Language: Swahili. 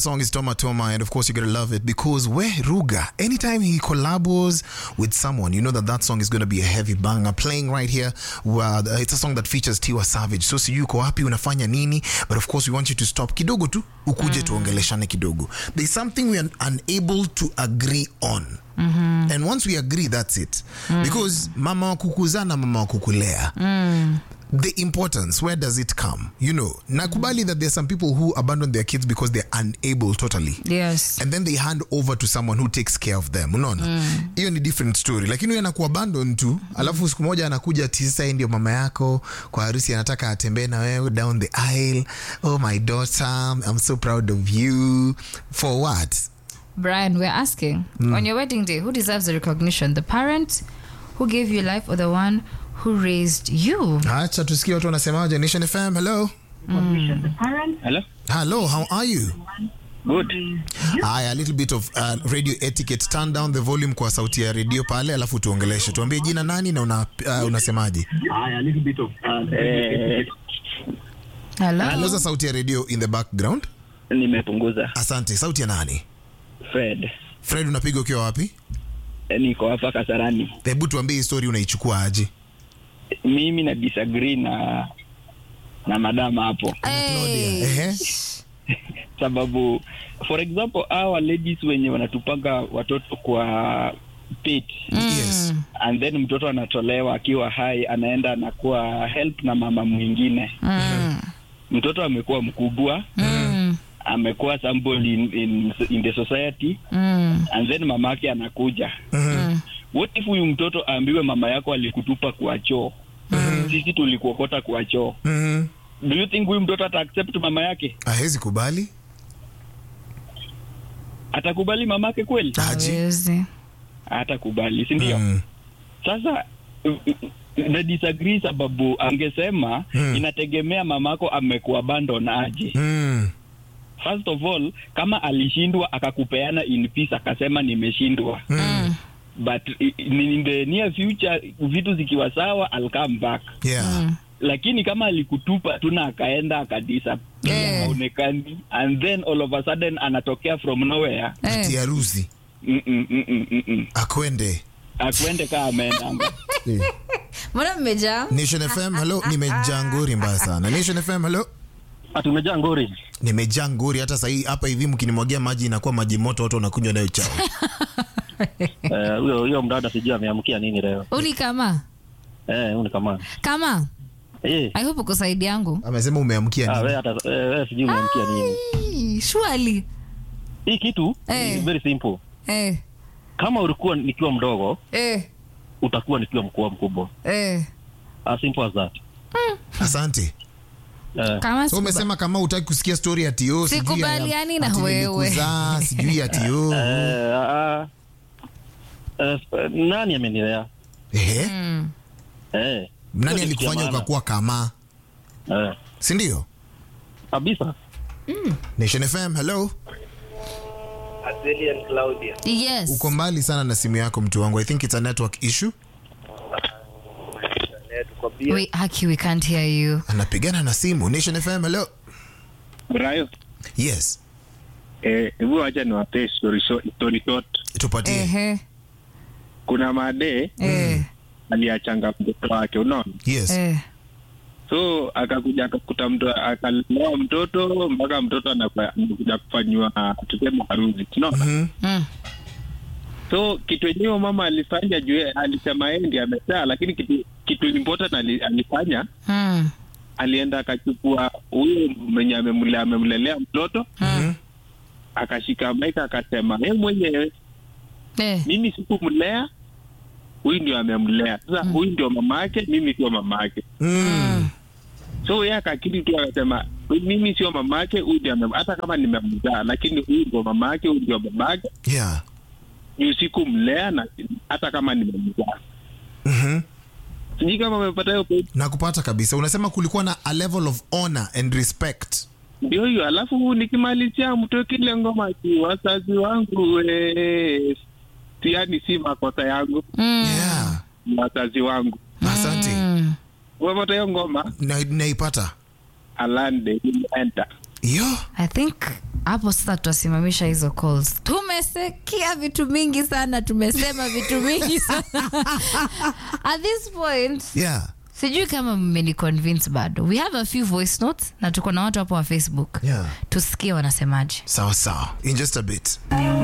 song is Toma Toma, and of course you're gonna love it because Ruga, anytime he collabos with someone, you know that song is gonna be a heavy banger. Playing right here, it's a song that features Tiwa Savage. So si yuko wapi, unafanya nini? But of course we want you to stop kidogo tu, ukuje tuongeleshane kidogo. There's something we are unable to agree on. And once we agree, that's it. Because mama wa kukuzana, mama wa kukulea. The importance, where does it come? You know, nakubali that there's some people who abandon their kids because they're unable totally. Yes. And then they hand over to someone who takes care of them. Unaona? Hiyo ni different story. Lakini huyo anakuabandon tu, alafu siku moja anakuja tisa ndio mama yako kwa harusi anataka atembee na wewe down the aisle. Oh my daughter, I'm so proud of you. For what? Brian, we're asking, on your wedding day, who deserves the recognition? The parent who gave you life or the one who raised you? Acha tusikie watu wanasemaje. Nation FM, hello. Hello. Hello, how are you? Good. A little bit of radio etiquette. Turn down the volume kwa sauti ya radio pale, alafu tuongeleshe. Tuambie jina nani na unasemaje? A little bit of Hello. Punguza sauti ya radio in the background. Nimepunguza. Asante. Sauti ya nani? Fred, unapiga ukiwa wapi? Niko hapa Kasarani. Hebu tuambie story unaichukua aje? Mimi na disagree na madama hapo. Hey. Sababu for example our ladies wenye wanatupanga watoto kwa pet. Yes. And then mtoto anatolewa akiwa hai, anaenda anakuwa help na mama mwingine. Mtoto amekuwa mkubwa. Amekuwa sample in the society. And then mamake anakuja. What if huyu mtoto aambiwe mama yako alikutupa kwa choo? Sisi tulikuokota kwa choo. Do you think huyu mtoto ata accept mama yake? Hawezi kubali. Atakubali mamake kweli? Hawezi. Atakubali, si ndio? Sasa na disagree sababu angesema inategemea mamako amekuabandon aje. First of all, kama alishindwa akakupeana in peace akasema nimeshindwa. But in the near future vitu zikiwa sawa I'll come back. Yeah. Lakini kama alikutupa tuna akaenda akadisappear haonekani, and then all of a sudden anatokea from nowhere. Tiaruzi. Akwende kama ameenda. Mbona mmejaa? Nation FM, hello. Nimejaa ngori mbaya sana. Nation FM, hello. Tumejaa ngori. Nimejaa ngori hata sasa hapa hivi mkinimwagia maji inakuwa maji moto, watu wanakunywa nayo chao. Huyo mdada sijui ameamkia nini leo. Uni kama? Uni kama. Kama? I hope uko side yangu. Amesema umeamkia nini? Wewe sijui umeamkia nini. Surely. Hii kitu is very simple. Kama ulikuwa nikiwa mdogo, utakuwa nikiwa mkubwa. As simple as that. Asante. Kama so umesema kama utaki kusikia story ati yo sikubaliani na wewe. Sijui ati yo. Nani amenilea? Nani alikufanya ukakuwa kama? Si ndio? Kabisa. Nation FM, hello. Azelian Claudia. Yes. Uko mbali sana na simu yako mtu wangu. I think it's a network issue. We can't hear you. Anapigana na simu. Nation FM, hello. Brayo. Yes. Hebu acha niwape story short. Tupatie. Kuna made aliachanga mtoto wake, unaona? Yes. So akakuja akakuta akalea mtoto mpaka mtoto anakuja kufanywa tuseme harusi, unaona? So kitu yenyewe mama alifanya juu alisema yeye ndiye amezaa, lakini kitu important alifanya alienda akachukua huyo mwenye amemlelea mtoto akashika mic akasema yeye mwenyewe mimi sikumlea, huyu ndio amemlea. Sasa huyu ndio mama yake, mimi sio mama yake. So yeye akakiri tu akasema mimi sio mama yake, huyu ndio hata kama nimemzaa, lakini huyu ndio mama yake, huyu ndio baba yake. Yeah. Ni sikumlea na hata kama nimemzaa. Sijui kama umepata hiyo point. Nakupata kabisa. Unasema kulikuwa na a level of honor and respect. Ndio hiyo. Alafu nikimalizia mtoke ile ngoma ki wazazi wangu yani si makosa yangu. Yeah. Wazazi wangu. Asante. Umepata hiyo ngoma? Naipata. Alande enter. I think hapo sasa tutasimamisha hizo calls. Tumesikia vitu mingi sana, tumesema vitu mingi sana. At this point, Yeah. sijui kama mmeni convince bado. We have a few voice notes na tuko na watu hapo wa Facebook. Yeah. Tusikie wanasemaje. Sawa. In just a bit.